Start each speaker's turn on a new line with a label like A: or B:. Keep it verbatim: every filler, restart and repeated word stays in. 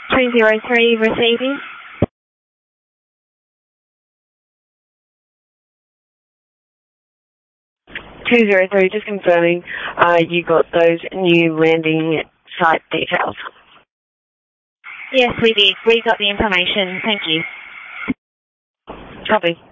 A: two zero three receiving.
B: two zero three, just confirming uh, you got those new landing site details.
A: Yes, we did. We got the information. Thank you.
B: Copy.